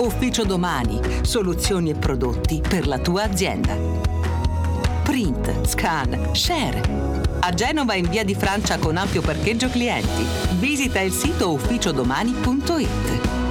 Ufficio Domani, soluzioni e prodotti per la tua azienda. Print, scan, share. A Genova in via di Francia con ampio parcheggio clienti. Visita il sito ufficiodomani.it.